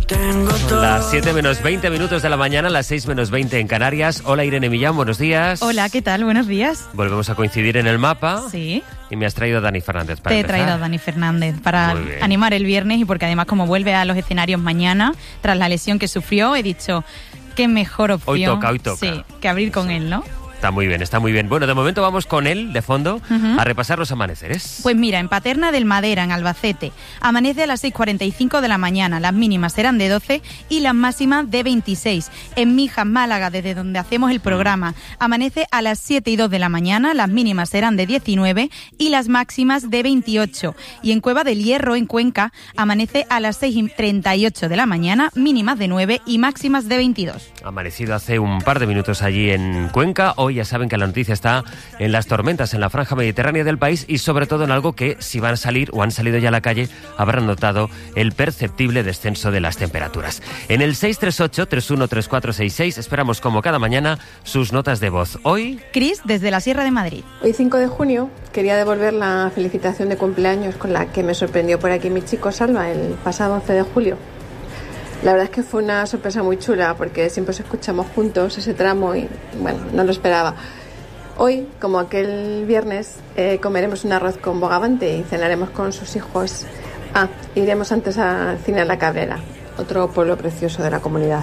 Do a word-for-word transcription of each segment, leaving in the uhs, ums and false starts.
Las siete menos veinte minutos de la mañana, las seis menos veinte en Canarias. Hola Irene Millán, buenos días. Hola, ¿qué tal? Buenos días. Volvemos a coincidir en el mapa. Sí. Y me has traído a Dani Fernández para Te he empezar. traído a Dani Fernández para animar el viernes y porque además como vuelve a los escenarios mañana, tras la lesión que sufrió, he dicho, qué mejor opción. Hoy toca, hoy toca. Sí, que abrir con sí. él, ¿no? Está muy bien, está muy bien. Bueno, de momento vamos con él, de fondo, uh-huh. a repasar los amaneceres. Pues mira, en Paterna del Madera, en Albacete, amanece a las seis cuarenta y cinco de la mañana. Las mínimas serán de doce y las máximas de veintiséis. En Mijas, Málaga, desde donde hacemos el programa, amanece a las siete y dos de la mañana. Las mínimas serán de diecinueve y las máximas de veintiocho. Y en Cueva del Hierro, en Cuenca, amanece a las seis y treinta y ocho de la mañana, mínimas de nueve y máximas de veintidós. Amanecido hace un par de minutos allí en Cuenca. Hoy ya saben que la noticia está en las tormentas en la franja mediterránea del país y sobre todo en algo que, si van a salir o han salido ya a la calle, habrán notado el perceptible descenso de las temperaturas. En el seis tres ocho, tres uno tres cuatro seis seis esperamos, como cada mañana, sus notas de voz. Hoy... Cris, desde la Sierra de Madrid. Hoy cinco de junio quería devolver la felicitación de cumpleaños con la que me sorprendió por aquí mi chico Salva el pasado once de julio. La verdad es que fue una sorpresa muy chula porque siempre os escuchamos juntos ese tramo y bueno, no lo esperaba. Hoy, como aquel viernes, eh, comeremos un arroz con bogavante y cenaremos con sus hijos. Ah, iremos antes al cine a La Cabrera, otro pueblo precioso de la comunidad.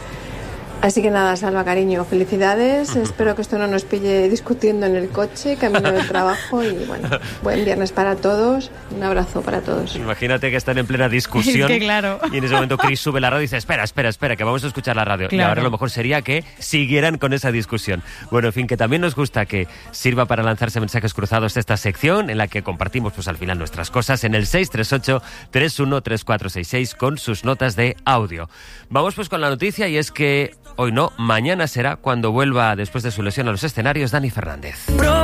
Así que nada, Salva, cariño, felicidades. Uh-huh. Espero que esto no nos pille discutiendo en el coche, camino del trabajo y bueno, buen viernes para todos. Un abrazo para todos. Imagínate que están en plena discusión. Es que claro. Y en ese momento Cris sube la radio y dice, espera, espera, espera, que vamos a escuchar la radio. Claro. Y ahora lo mejor sería que siguieran con esa discusión. Bueno, en fin, que también nos gusta que sirva para lanzarse mensajes cruzados de esta sección en la que compartimos pues al final nuestras cosas en el seis tres ocho, tres uno tres cuatro seis seis con sus notas de audio. Vamos pues con la noticia y es que hoy no, mañana será cuando vuelva después de su lesión a los escenarios Dani Fernández.